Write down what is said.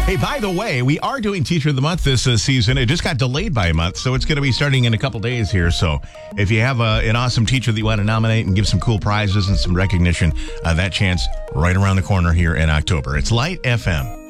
Hey, by the way, we are doing Teacher of the Month this season. It just got delayed by a month, so it's going to be starting in a couple days here. So if you have an awesome teacher that you want to nominate and give some cool prizes and some recognition, that chance right around the corner here in October. It's Light FM.